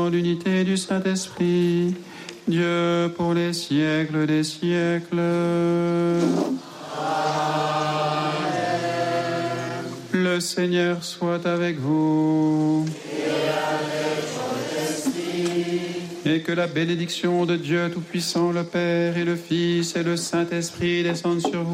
l'unité du Saint-Esprit, Dieu pour les siècles des siècles. Amen. Le Seigneur soit avec vous. Et que la bénédiction de Dieu Tout-Puissant, le Père et le Fils et le Saint-Esprit descendent sur vous.